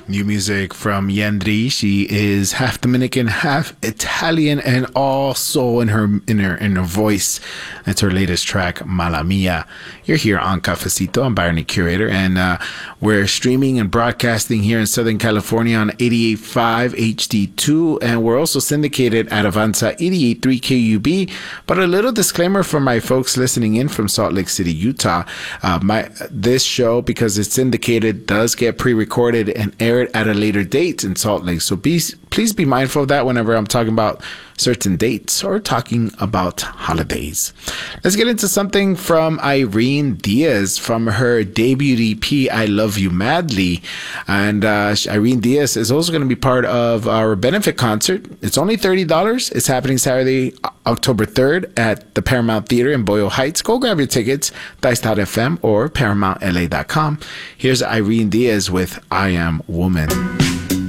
New music from Yandri. She is half Dominican, half Italian, and all soul in her voice. It's her latest track, Mala Mia. You're here on Cafecito. I'm Byron, the curator, and we're streaming and broadcasting here in Southern California on 88.5 HD2, and we're also syndicated at Avanza 88.3 KUB. But a little disclaimer for my folks listening in from Salt Lake City, Utah. This show, because it's syndicated, does get pre-recorded and aired at a later date in Salt Lake. So please be mindful of that whenever I'm talking about certain dates or talking about holidays. Let's get into something from Irene Diaz from her debut EP, I Love You Madly. And Irene Diaz is also going to be part of our benefit concert. It's only $30. It's happening Saturday, October 3rd at the Paramount Theater in Boyle Heights. Go grab your tickets, dice.fm or ParamountLA.com. Here's Irene Diaz with I Am Woman.